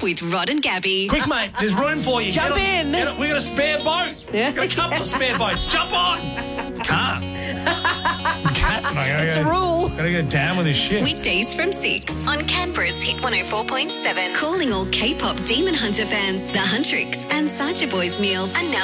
with Rod and Gabby. Quick, mate, there's room for you. Jump in. We got a spare boat. Yeah. Got a couple of spare boats. Jump on. Can't. It's a rule. Gotta go down with this shit. Weekdays from 6 on Canberra's Hit 104.7. Calling all K-pop Demon Hunter fans. The Huntrix and Sacha Boys meals are now